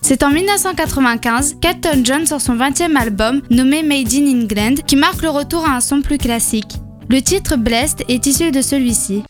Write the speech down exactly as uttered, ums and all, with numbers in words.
C'est en dix-neuf cent quatre-vingt-quinze qu'Elton John sort son vingtième album nommé Made in England qui marque le retour à un son plus classique. Le titre Blessed est issu de celui-ci.